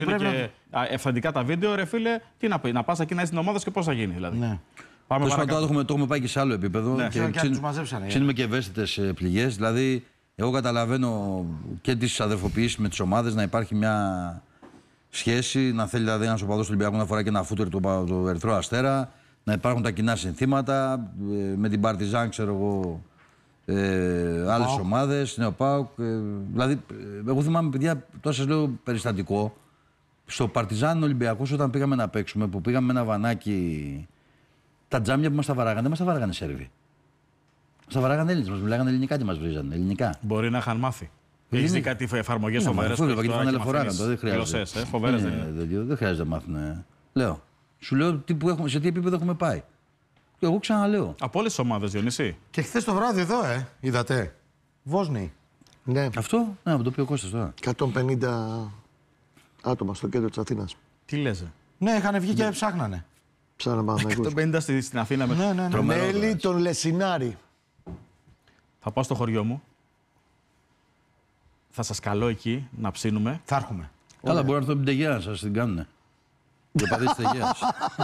είναι και ευθαντικά τα βίντεο, ρε φίλε, τι να πει, να πας εκεί να είσαι στην ομάδα και πώς θα γίνει δηλαδή. Ναι. Πάμε παρακάτω. Το έχουμε πάει και σε άλλο επίπεδο. Ναι. Και ξύνουμε και ευαίσθητες πληγές. Δηλαδή, εγώ καταλαβαίνω και τις αδερφοποιήσεις με τις ομάδες να υπάρχει μια σχέση, να θέλει δηλαδή ένας οπαδός του Ολυμπιακού να φοράει και ένα φούτερ του Ερυθρό Αστέρα, να υπάρχουν τα κοινά συνθήματα. Με την Παρτιζάν, ξέρω εγώ, άλλες ομάδες, Νέο ΠΑΟΚ. Δηλαδή, εγώ θυμάμαι, παιδιά, τώρα σας λέω περιστατικό. Στο Παρτιζάν Ολυμπιακός, όταν πήγαμε να παίξουμε, που πήγαμε με ένα βανάκι, τα τζάμια που μας τα βαράγανε, δεν μας τα βαράγανε Σέρβοι. Μας τα βαράγανε Έλληνες, μας μιλάγανε ελληνικά και μας βρίζανε. Ελληνικά. Μπορεί να είχαν μάθει. Έχεις δει κάτι εφαρμογές φοβερές που δεν χρειάζεται. Φοβερές δεν χρειάζεται να μάθουν. Λέω. Σου λέω σε τι επίπεδο έχουμε πάει. Και εγώ ξαναλέω. Από όλες τις ομάδες, Διονύση. Και χθες το βράδυ εδώ, είδατε. Βόσνοι. Ναι. Αυτό, ναι, από το οποίο Κώστας τώρα. 150 άτομα στο κέντρο της Αθήνας. Τι λες, Ναι, είχαν βγει και ψάχνανε. Ψάχναμε 150 στην Αθήνα με. Ναι. Μέλη των Λεσινάρη. Θα πάω στο χωριό μου. Θα σας καλώ εκεί να ψήνουμε. Θα έρχομαι. Καλά, μπορεί να έρθω από την Τεγέα να σας την κάνουνε. Για παδίσεις Τεγέας.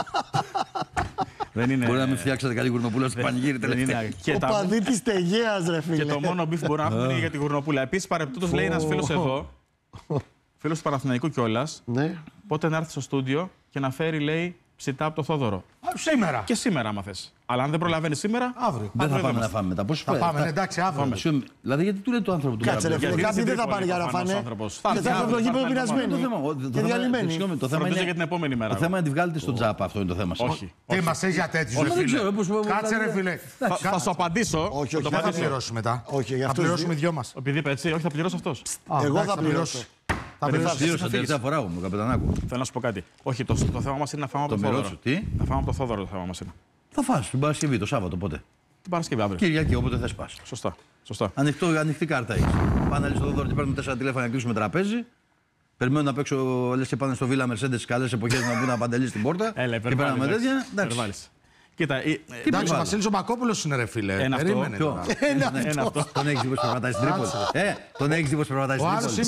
Μπορεί να μην φτιάξετε καλή γουρνοπούλα στο πανηγύρι τελευταία. Ο παδί της Τεγέας, ρε φίλε. Και το μόνο μπιφ μπορεί να έχουμε είναι για τη γουρνοπούλα. Επίσης, παρεπτόντως λέει ένας φίλος εδώ, φίλος του Παναθηναϊκού κιόλας, πότε να έρθει στο στούντιο και να φέρει, λέει, ψητά από το Θόδωρο. Σήμερα. Και σήμερα, άμα θες. Αλλά αν δεν προλαβαίνει σήμερα, αύριο. Δεν θα πάμε να φάμε μετά. Πώς θα πάμε, εντάξει, αύριο. Δηλαδή, γιατί του λέει το άνθρωπο του Κάτσε, ρε φίλε, κάποιοι δεν θα πάνε για να φάνε. Και θα έρθουν το γήπεδο πεινασμένοι. Και διαλυμένοι. Το θέμα είναι για την επόμενη μέρα. Το θέμα είναι να τη βγάλετε στον τζάπα, αυτό είναι το θέμα σας. Όχι. Τι μας έχει για τέτοιους, ρε φίλε. Κάτσε, ρε φίλε. Θα σου απαντήσω. Όχι, δεν θα πληρώσουμε μετά. Θα πληρώσουμε οι δυο μας. Επειδή είπε έτσι, όχι, θα πληρώσει αυτός. Εγώ θα πληρώσω. Θα πληρώσω. Πλήρωσα τελευταία φορά μου, καπετανάκου. Θέλω να σου πω κάτι. Όχι, το θέμα μας είναι να φάμε από το Θόδωρο. Τι? Να φάμε από το Θόδωρο το θέμα μας είναι. Θα φας την Παρασκευή, το Σάββατο πότε. Την Παρασκευή αύριο. Κυριακή, όποτε θες πας. Σωστά. Ανοιχτή κάρτα έχεις. Πάνε στο Θόδωρο και παίρνουν 4 τηλέφωνα να κλείσουμε τραπέζι. Περιμένουν να παίξω, λες και πάνε στο Βίλα Μερσέντες, καλές εποχές να μπουν να παντελεί στην πόρτα. Και παίρναμε τέτοια. Κοίτα, εντάξει, ο Βασίλης ο Μακόπουλος είναι, ρε φίλε. Περίμενε τώρα. Ένα αυτό. Τον έχεις δει πως περπατάει στην Τρίπολη. Τον έχεις δει πως περπατάει στην Τρίπολη.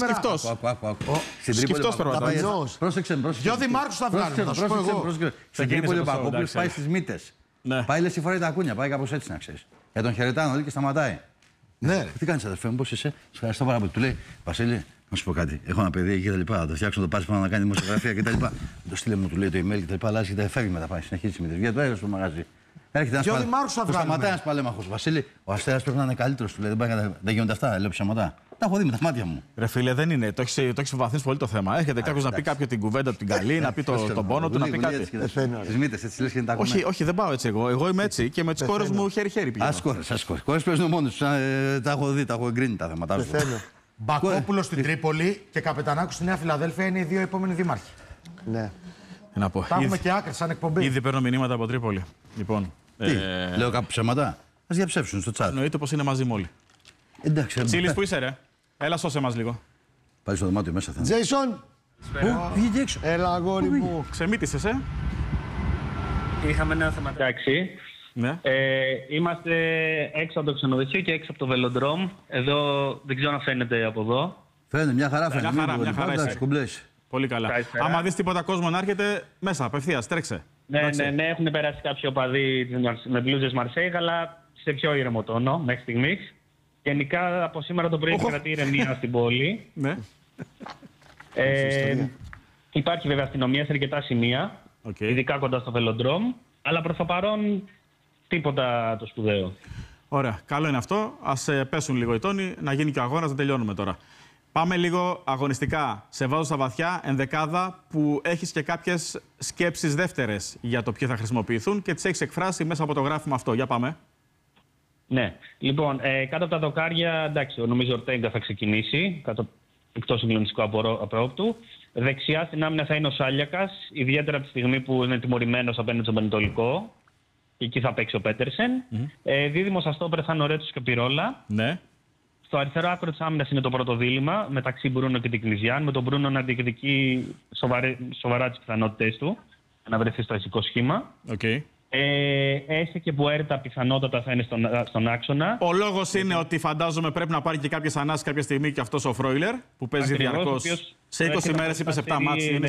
Σκεφτός περπατάει. Πρόσεξε. Δυο δημάρχους θα βγάλουν. Στην Τρίπολη ο Μακόπουλος πάει στις μύτες. Πάει λες φοράει τα ακούνια, πάει κάπως έτσι να ξέρεις. Τον χαιρετάνε όλοι και σταματάει. Ναι. Τι κάνεις αδερφέ μου, πώς είσαι. Σας ευχαριστώ πάρα πολύ. Του λέει Βασίλη, να σου πω κάτι. Έχω ένα παιδί εκεί και τα λοιπά. Θα το φτιάξω, να το πάρει πάνω να κάνει δημοσιογραφία και τα λοιπά. Το στείλε μου, του λέει το email και τα λοιπά. Αλλάζει και τα φεύγει μετά. Πάει, συνεχίζει τη μητρική. Το έγραψε στο μαγαζί. Έρχεται ένα παλέμαχο. Σταματάει ένα παλέμαχο. Βασίλη, ο Αστέρας πρέπει να είναι καλύτερο. Του λέει δεν γίνονται αυτά. Λέω ψέματα. Τα έχω δει με τα μάτια μου. Ρε φίλε, δεν είναι. Το έχει βαθύνει πολύ το θέμα. Έρχεται κάποιο να πει κάποιο την κουβέντα του την καλή, να πει τον πόνο του, να πει κάτι. Τι μύτες, έτσι λες και τα ακούνε. Όχι, δεν πάω έτσι εγώ. Εγώ είμαι έτσι και με τις κόρες μου χέρι-χέρι πηγαίνω. Ας κόρες παίζουν μόνοι τους. Τα έχω δει, τα έχω εγκρίνει τα θέματα. Μπακόπουλος στην Τρίπολη και Καπετανάκου στη Νέα Φιλαδέλφια είναι οι δύο επόμενοι δήμαρχοι. Ναι. Να πω. Τα έχουμε και άκρες σαν εκπομπή. Ήδη παίρνω μηνύματα από Τρίπολη. Λοιπόν. Τι, λέω κάπου ψέματα. Ας διαψεύσουν στο chat. Εννοείται πως είναι μαζί μου όλοι. Εντάξει. Τσίλης, πού είσαι, ρε? Έλα, σώσε μας λίγο. Πάλι στο δωμάτιο μέσα θα είναι. Τζέισον! Πού πήγε έξω. Έλα, αγόρι μου. Ξεμύτησες, Είχαμε νέα θέματα. Εντάξει. Ναι. Είμαστε έξω από το ξενοδοχείο και έξω από το βελοντρόμ. Εδώ δεν ξέρω αν φαίνεται από εδώ. Φαίνεται, μια χαρά φαίνεται. Μια χαρά είσαι. Πολύ καλά. Άμα δεις τίποτα κόσμο να έρχεται, μέσα, απευθείας, τρέξε. Ναι, έχουν περάσει κάποιοι οπαδοί με μπλούζες Μαρσέιγ, αλλά σε πιο ήρεμο τόνο μέχρι στιγμής. Γενικά από σήμερα το πρωί κρατεί ηρεμία στην πόλη. Ναι. Υπάρχει βέβαια αστυνομία σε αρκετά σημεία, ειδικά κοντά στο βελοντρόμ, αλλά προς το παρόν τίποτα το σπουδαίο. Ωραία, καλό είναι αυτό. Ας πέσουν λίγο οι τόνοι, να γίνει και ο αγώνας, να τελειώνουμε τώρα. Πάμε λίγο αγωνιστικά. Σε βάζω στα βαθιά, ενδεκάδα που έχεις και κάποιες σκέψεις δεύτερες για το ποιοι θα χρησιμοποιηθούν και τις έχεις εκφράσει μέσα από το γράφημα αυτό. Για πάμε. Ναι. Λοιπόν, κάτω από τα δοκάρια, εντάξει, νομίζω ο Ορτέγκα θα ξεκινήσει, εκτός συγκλονιστικού απρόπτου. Δεξιά στην άμυνα θα είναι ο Σάλιακας, ιδιαίτερα από τη στιγμή που είναι τιμωρημένος απέναντι στον Πανετολικό. Εκεί θα παίξει ο Πέτερσεν. Δίδυμος αστόπερ θα είναι ο Ρέτσος και ο Πυρόλα. Ναι. Στο αριστερό άκρο της άμυνας είναι το πρώτο δίλημμα μεταξύ Μπρούνο και Τικνιζιάν, με τον Μπρούνο να διεκδικεί σοβαρά τις πιθανότητες του να βρεθεί στο αρχικό σχήμα. Έσε και Μπουέρτα πιθανότατα θα είναι στον άξονα. Ο λόγος είναι ότι φαντάζομαι πρέπει να πάρει και κάποιες ανάσεις κάποια στιγμή και αυτός ο Φρόιλερ που παίζει διαρκώς. Σε 20 μέρες είπε 7 μάτς.